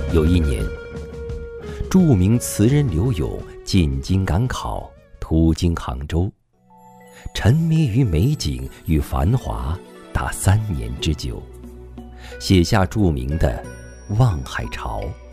有一年，著名词人刘永进京赶考，途经杭州，沉迷于美景与繁华达3年之久，写下著名的《望海潮》。